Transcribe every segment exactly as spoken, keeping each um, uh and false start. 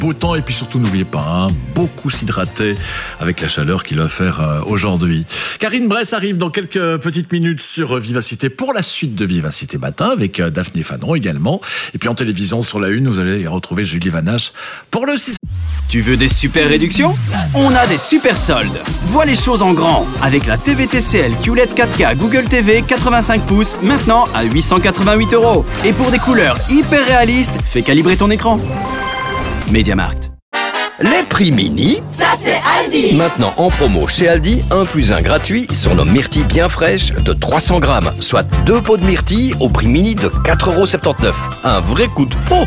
beau temps. Et puis surtout, n'oubliez pas, hein, beaucoup s'hydrater avec la chaleur qu'il va faire euh, aujourd'hui. Karine Bress arrive dans quelques petites minutes sur Vivacité pour la suite de Vivacité Matin avec euh, Daphné Fanon également. Et puis en télévision sur la une, vous allez retrouver Julie Vanache pour le six. Tu veux des super réductions? On a des super soldes. Vois les choses en grand avec la T V T C L Q L E D quatre K Google T V quatre-vingt-cinq pouces maintenant à huit cent quatre-vingt-huit euros. Et pour des couleurs hyper réalistes, fais calibrer ton écran. MediaMarkt. Les prix mini, ça c'est Aldi. Maintenant en promo chez Aldi, un plus un gratuit sur nos myrtilles bien fraîches de trois cents grammes, soit deux pots de myrtilles au prix mini de quatre euros soixante-dix-neuf. Un vrai coup de pot.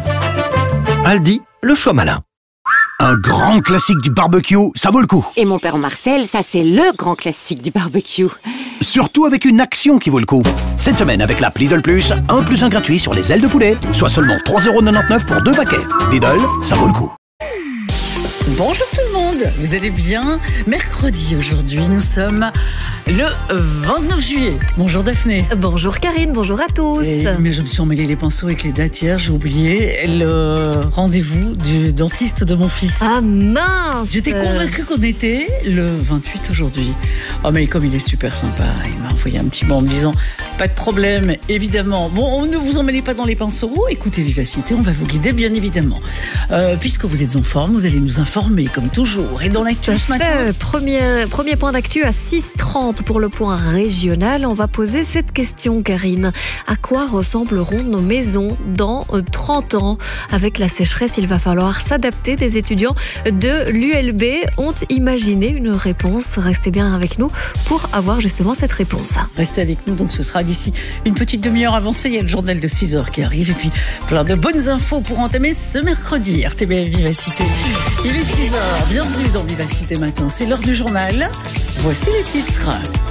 Aldi, le choix malin. Un grand classique du barbecue, ça vaut le coup. Et mon père Marcel, ça c'est le grand classique du barbecue. Surtout avec une action qui vaut le coup. Cette semaine avec l'app Lidl Plus, un plus un gratuit sur les ailes de poulet, soit seulement trois euros quatre-vingt-dix-neuf pour deux paquets. Lidl, ça vaut le coup. Bonjour tout le monde, vous allez bien? Mercredi aujourd'hui, nous sommes le vingt-neuf juillet. Bonjour Daphné. Bonjour Karine, bonjour à tous. Et, mais je me suis emmêlé les pinceaux avec les dates hier, j'ai oublié le rendez-vous du dentiste de mon fils. Ah mince! J'étais convaincue qu'on était le vingt-huit aujourd'hui. Oh mais comme il est super sympa, il m'a envoyé un petit mot en me disant pas de problème, évidemment. Bon, ne vous emmêlez pas dans les pinceaux, écoutez Vivacité, on va vous guider bien évidemment. Euh, puisque vous êtes en forme, vous allez nous informer comme toujours. Et dans l'actu ce matin, premier, premier point d'actu à six heures trente pour le point régional. On va poser cette question, Karine. À quoi ressembleront nos maisons dans trente ans? Avec la sécheresse, il va falloir s'adapter. Des étudiants de l'U L B ont imaginé une réponse. Restez bien avec nous pour avoir justement cette réponse. Restez avec nous, donc ce sera d'ici une petite demi-heure avancée. Il y a le journal de six heures qui arrive et puis plein de bonnes infos pour entamer ce mercredi. R T B L Vivacité. Il est six heures, bienvenue dans Vivacité Matin. C'est l'heure du journal. Voici les titres.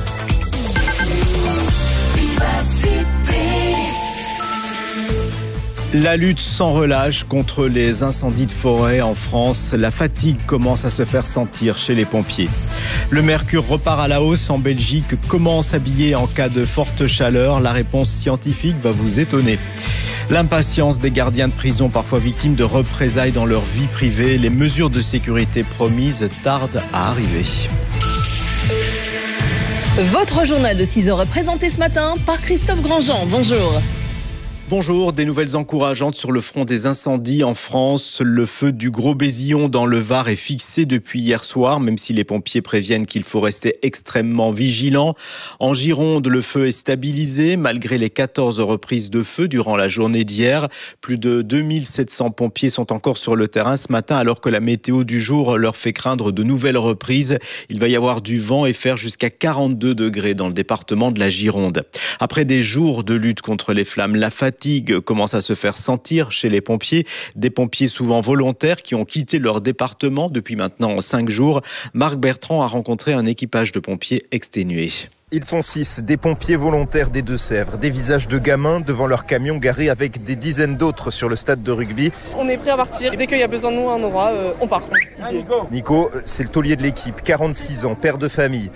La lutte sans relâche contre les incendies de forêt en France, la fatigue commence à se faire sentir chez les pompiers. Le mercure repart à la hausse en Belgique. Comment s'habiller en cas de forte chaleur? La réponse scientifique va vous étonner. L'impatience des gardiens de prison, parfois victimes de représailles dans leur vie privée. Les mesures de sécurité promises tardent à arriver. Votre journal de six heures est présenté ce matin par Christophe Grandjean. Bonjour. Bonjour, des nouvelles encourageantes sur le front des incendies en France. Le feu du Gros Bézillon dans le Var est fixé depuis hier soir, même si les pompiers préviennent qu'il faut rester extrêmement vigilant. En Gironde, le feu est stabilisé malgré les quatorze reprises de feu durant la journée d'hier. Plus de deux mille sept cents pompiers sont encore sur le terrain ce matin alors que la météo du jour leur fait craindre de nouvelles reprises. Il va y avoir du vent et faire jusqu'à quarante-deux degrés dans le département de la Gironde. Après des jours de lutte contre les flammes, la fatigue fatigue commence à se faire sentir chez les pompiers. Des pompiers souvent volontaires qui ont quitté leur département depuis maintenant cinq jours. Marc Bertrand a rencontré un équipage de pompiers exténués. Ils sont six, des pompiers volontaires des Deux-Sèvres, des visages de gamins devant leur camion garé avec des dizaines d'autres sur le stade de rugby. On est prêt à partir, dès qu'il y a besoin de nous à un endroit, euh, on part. Nico, c'est le taulier de l'équipe, quarante-six ans, père de famille.